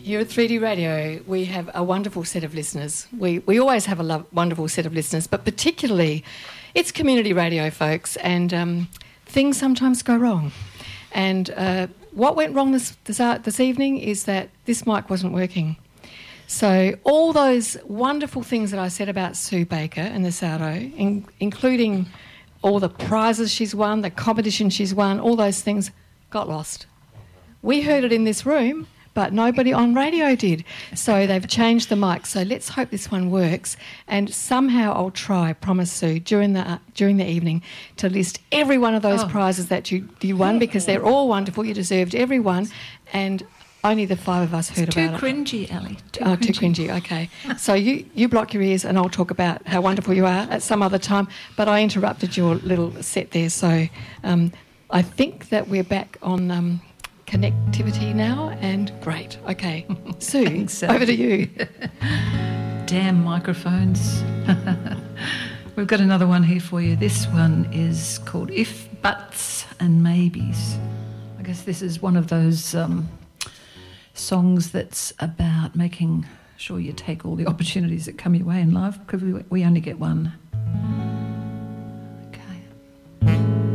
Here at 3D Radio, we have a wonderful set of listeners. We always have a wonderful set of listeners, but particularly it's community radio, folks, and things sometimes go wrong. And what went wrong this evening is that this mic wasn't working. So all those wonderful things that I said about Sue Baker and the Sourdough, including all the prizes she's won, the competition she's won, all those things got lost. We heard it in this room, but nobody on radio did. So they've changed the mic. So let's hope this one works. And somehow I'll try, promise Sue, during the evening to list every one of those prizes that you won, because they're all wonderful. You deserved every one. And only the five of us heard about it. Too cringy, Ali. Too cringy, okay. So you block your ears and I'll talk about how wonderful you are at some other time. But I interrupted your little set there. So I think that we're back on... connectivity now, and great. Okay, Sue, Thanks, over to you. Damn microphones. We've got another one here for you. This one is called If, Buts and Maybes. I guess this is one of those songs that's about making sure you take all the opportunities that come your way in life, because we only get one.